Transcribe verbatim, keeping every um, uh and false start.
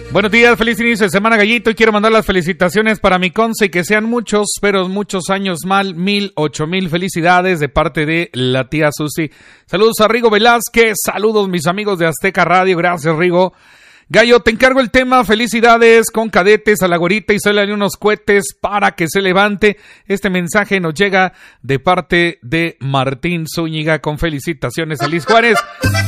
Buenos días, feliz inicio de semana, Gallito, y quiero mandar las felicitaciones para mi conce y que sean muchos, pero muchos años mal, mil, ocho mil felicidades de parte de la tía Susi. Saludos a Rigo Velázquez, saludos mis amigos de Azteca Radio, gracias Rigo. Gallo, te encargo el tema, felicidades con cadetes a la güerita y salen unos cohetes para que se levante. Este mensaje nos llega de parte de Martín Zúñiga con felicitaciones a Liz Juárez.